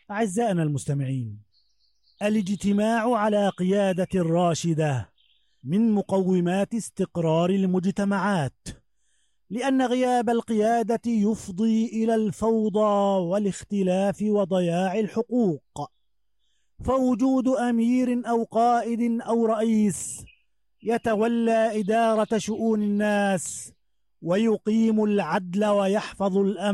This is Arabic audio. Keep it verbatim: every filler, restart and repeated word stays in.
أعزائنا المستمعين، الاجتماع على قيادة راشدة من مقومات استقرار المجتمعات، لأن غياب القيادة يفضي إلى الفوضى والاختلاف وضياع الحقوق. فوجود أمير أو قائد أو رئيس يتولى إدارة شؤون الناس ويقيم العدل ويحفظ الأمن